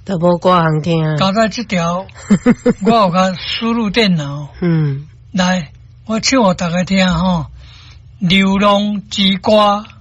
都无歌行听。 搞到这条，我有甲输入电脑。来，我唱互大家听吼，《流浪之歌》。